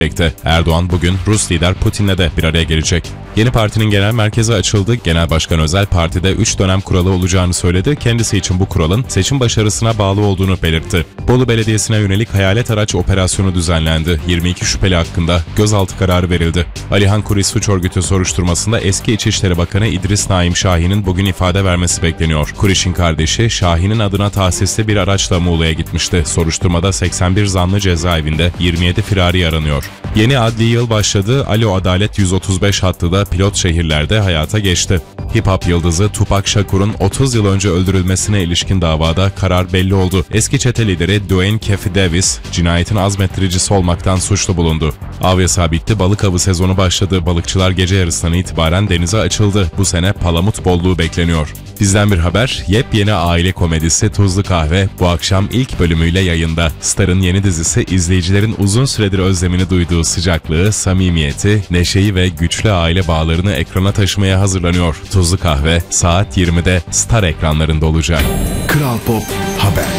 Erdoğan bugün Rus lider Putin'le de bir araya gelecek. Yeni partinin genel merkezi açıldı. Genel Başkan Özel partide 3 dönem kuralı olacağını söyledi. Kendisi için bu kuralın seçim başarısına bağlı olduğunu belirtti. Bolu Belediyesi'ne yönelik hayalet araç operasyonu düzenlendi. 22 şüpheli hakkında gözaltı kararı verildi. Alihan Kuris suç örgütü soruşturmasında eski İçişleri Bakanı İdris Naim Şahin'in bugün ifade vermesi bekleniyor. Kuriş'in kardeşi Şahin'in adına tahsisli bir araçla Muğla'ya gitmişti. Soruşturmada 81 zanlı cezaevinde, 27 firari aranıyor. Yeni adli yıl başladı. Alo Adalet 135 hattı da pilot şehirlerde hayata geçti. Hip-hop yıldızı Tupac Shakur'un 30 yıl önce öldürülmesine ilişkin davada karar belli oldu. Eski çete lideri Dwayne Keffe Davis, cinayetin azmettiricisi olmaktan suçlu bulundu. Av yasağı bitti, balık avı sezonu başladı. Balıkçılar gece yarısından itibaren denize açıldı. Bu sene palamut bolluğu bekleniyor. Bizden bir haber, yepyeni aile komedisi Tuzlu Kahve bu akşam ilk bölümüyle yayında. Star'ın yeni dizisi izleyicilerin uzun süredir özlemini duyduğu sıcaklığı, samimiyeti, neşeyi ve güçlü aile bağlarını ekrana taşımaya hazırlanıyor. Tuzlu Kahve saat 20'de Star ekranlarında olacak. Kral Pop Haber.